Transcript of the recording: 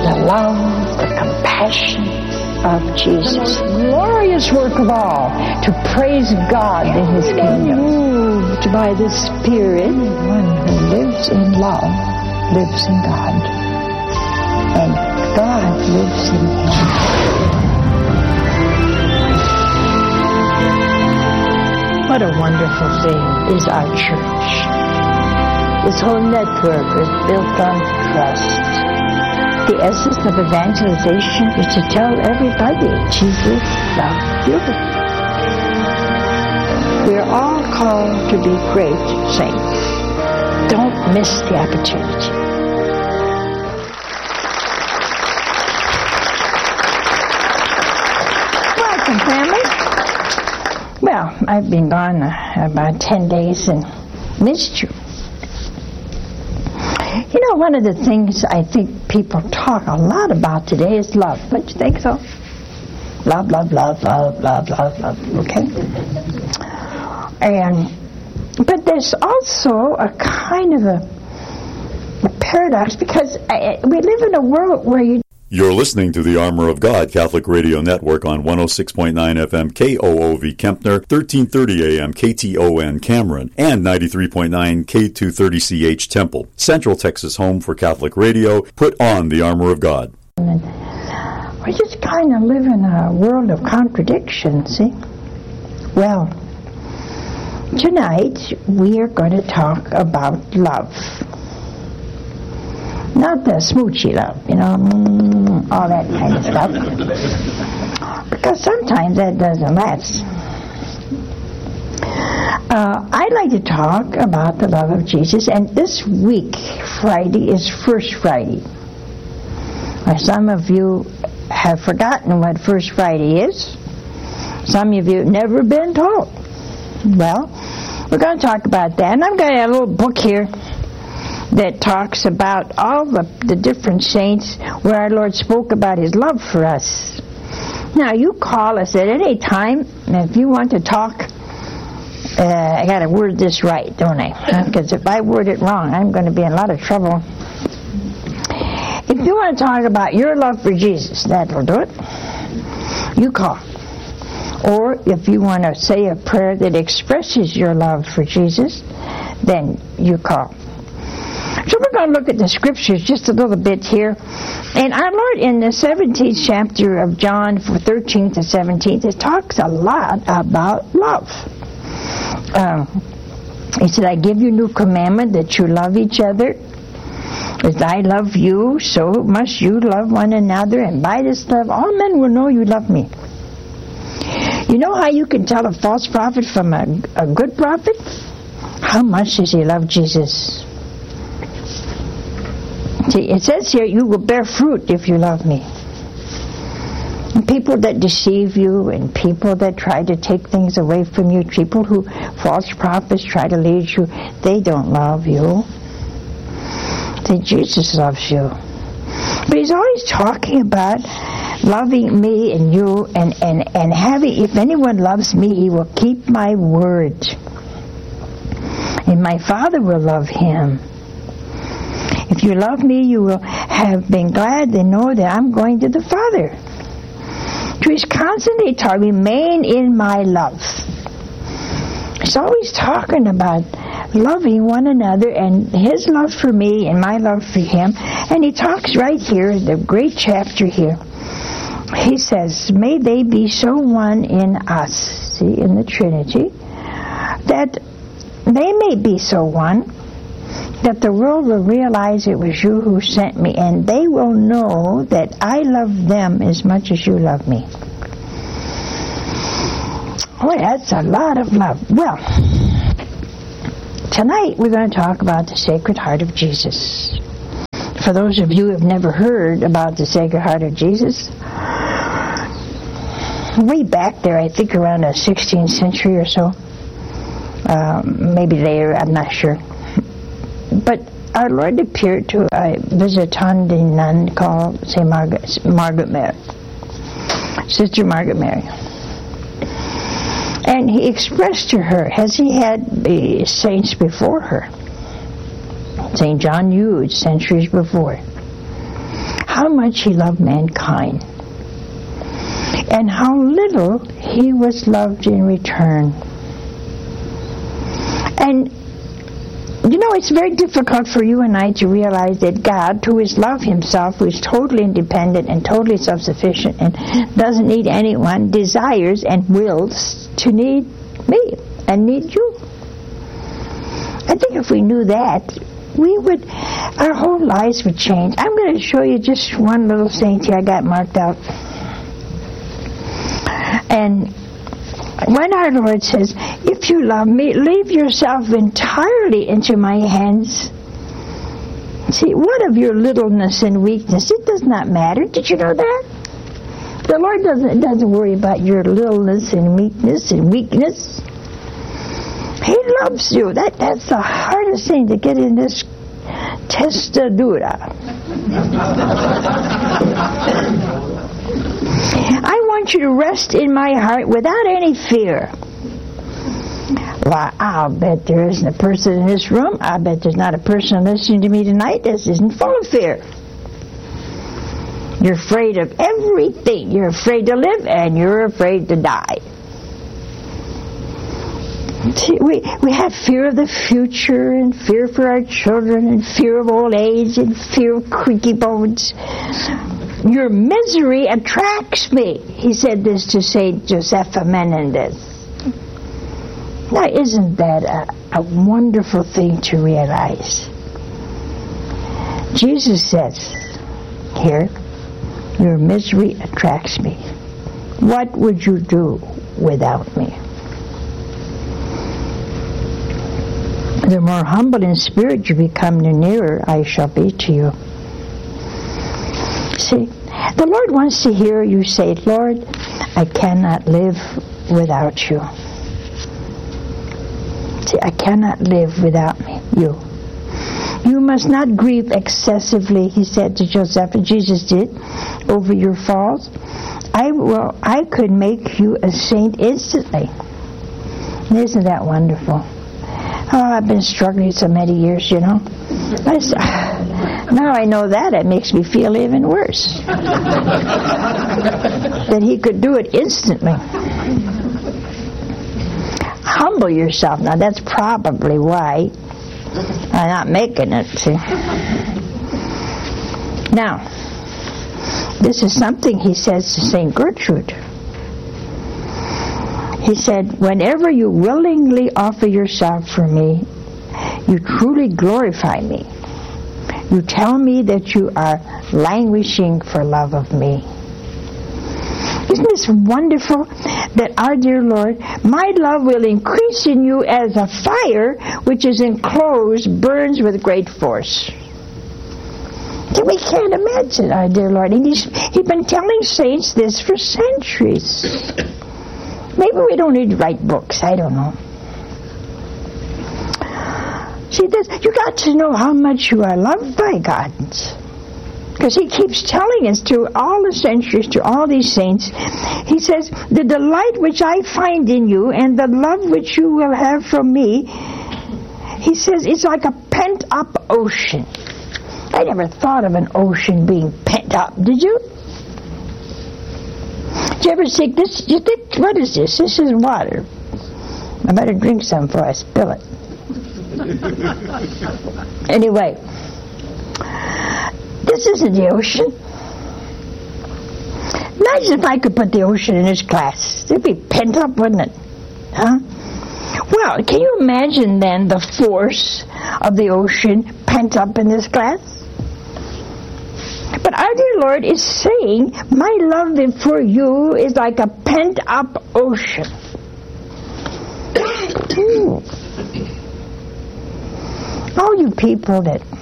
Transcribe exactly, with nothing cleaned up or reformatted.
the love, the compassion of Jesus. The most glorious work of all, to praise God in His kingdom. Moved by the Spirit, one who lives in love lives in God, and God lives in him. What a wonderful thing is our church. This whole network is built on trust. The essence of evangelization is to tell everybody Jesus loves you. We're all called to be great saints. Don't miss the opportunity. Welcome, family. Well, I've been gone uh, about ten days and missed you. You know, one of the things I think people talk a lot about today is love. Don't you think so? Love, love, love, love, love, love, love. Okay? And, but there's also a kind of a, a paradox, because I, we live in a world where you... You're listening to the Armor of God Catholic Radio Network on one oh six point nine F M K O O V Kempner, thirteen thirty A M K T O N Cameron, and ninety-three point nine K two thirty C H Temple. Central Texas home for Catholic radio. Put on the Armor of God. We just kind of live in a world of contradictions, see? Well, tonight we are going to talk about love. Not the smoochy love, you know, mm, all that kind of stuff. Because sometimes that doesn't last. Uh, I'd like to talk about the love of Jesus, and this week, Friday, is First Friday. Now, some of you have forgotten what First Friday is. Some of you have never been taught. Well, we're going to talk about that, and I've got a little book here that talks about all the, the different saints where our Lord spoke about His love for us. Now, you call us at any time, and if you want to talk, uh, I got to word this right, don't I? Because if I word it wrong, I'm going to be in a lot of trouble. If you want to talk about your love for Jesus, that will do it. You call. Or if you want to say a prayer that expresses your love for Jesus, then you call. So we're going to look at the scriptures just a little bit here. And our Lord, in the seventeenth chapter of John, from thirteen to seventeen, it talks a lot about love. Um, he said, I give you new commandment that you love each other. As I love you, so must you love one another. And by this love, all men will know you love me. You know how you can tell a false prophet from a, a good prophet? How much does he love Jesus? See, it says here, you will bear fruit if you love me. And people that deceive you, and people that try to take things away from you, people who, false prophets try to lead you, they don't love you. See, Jesus loves you. But He's always talking about loving me and you, and, and, and having, if anyone loves me, he will keep my word. And my Father will love him. If you love me, you will have been glad to know that I'm going to the Father. So He's constantly talking, remain in my love. He's always talking about loving one another, and His love for me and my love for Him. And He talks right here, the great chapter here. He says, may they be so one in us, see, in the Trinity, that they may be so one, that the world will realize it was you who sent me, and they will know that I love them as much as you love me. Boy, that's a lot of love. Well, tonight we're going to talk about the Sacred Heart of Jesus. For those of you who have never heard about the Sacred Heart of Jesus, way back there, I think around the sixteenth century or so, um, maybe later, I'm not sure. But our Lord appeared to a Visitandi nun called Saint Margaret, Margaret Mary, Sister Margaret Mary. And He expressed to her, as He had the saints before her, Saint John Eudes, centuries before, how much he loved mankind and how little he was loved in return. And you know, it's very difficult for you and I to realize that God, who is love himself, who is totally independent and totally self-sufficient and doesn't need anyone, desires and wills to need me and need you. I think if we knew that, we would, our whole lives would change. I'm going to show you just one little saint here I got marked out. And when our Lord says, if you love me, leave yourself entirely into my hands. See, what of your littleness and weakness? It does not matter. Did you know that? The Lord doesn't, doesn't worry about your littleness and weakness and weakness. He loves you. That, that's the hardest thing to get in this testadura. I want you to rest in my heart without any fear. Well, I'll bet there isn't a person in this room, I bet there's not a person listening to me tonight that isn't full of fear. You're afraid of everything. You're afraid to live and you're afraid to die. See, we, we have fear of the future and fear for our children and fear of old age and fear of creaky bones. Your misery attracts me. He said this to Saint Josefa Menendez. Now, isn't that a, a wonderful thing to realize? Jesus says here, your misery attracts me. What would you do without me? The more humble in spirit you become, the nearer I shall be to you. See, the Lord wants to hear you say, Lord, I cannot live without you. See, I cannot live without me, you. You must not grieve excessively, he said to Joseph, and Jesus did, over your faults. I will, I could make you a saint instantly. Isn't that wonderful? Oh, I've been struggling so many years, you know. That's, now I know that, it makes me feel even worse. That he could do it instantly. Humble yourself. Now, that's probably why I'm not making it, see. Now, this is something he says to Saint Gertrude. He said, whenever you willingly offer yourself for me, you truly glorify me. You tell me that you are languishing for love of me. Isn't this wonderful that our dear Lord, my love will increase in you as a fire which is enclosed, burns with great force. So we can't imagine our dear Lord. And he's, he's been telling saints this for centuries. Maybe we don't need to write books. I don't know. See, this, you got to know how much you are loved by God. Because he keeps telling us through all the centuries, to all these saints, he says, the delight which I find in you and the love which you will have from me, he says, it's like a pent-up ocean. I never thought of an ocean being pent up, did you? Did you ever think this? You think, what is this? This is water. I better drink some before I spill it. Anyway, this isn't the ocean. Imagine if I could put the ocean in this glass. It'd be pent up, wouldn't it? Huh? Well, can you imagine then the force of the ocean pent up in this glass? But our dear Lord is saying, my love for you is like a pent-up ocean. All you people that